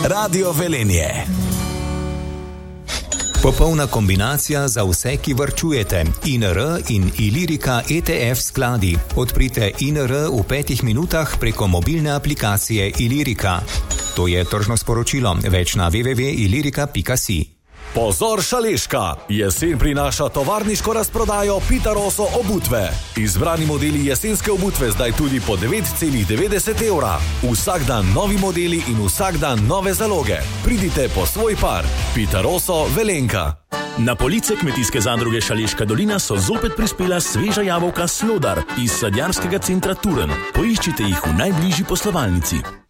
Radio Velenje. Popolna kombinacija za vse, ki varčujete. INR in Ilirika ETF skladi. Odprite INR v 5 minutah preko mobilne aplikacije Ilirika. To je tržno sporočilo. Več na www.ilirika.si. Pozor Šaleška! Jesen prinaša tovarniško razprodajo Pitaroso obutve. Izbrani modeli jesenske obutve zdaj tudi po 9,90 evra. Vsak dan novi modeli in vsak dan nove zaloge. Pridite po svoj par. Pitaroso Velenka. Na police Kmetijske zadruge Šaleška dolina so zopet prispela sveža jabolka Slodar iz sadjarskega centra Turen. Poiščite jih v najbližji poslovalnici.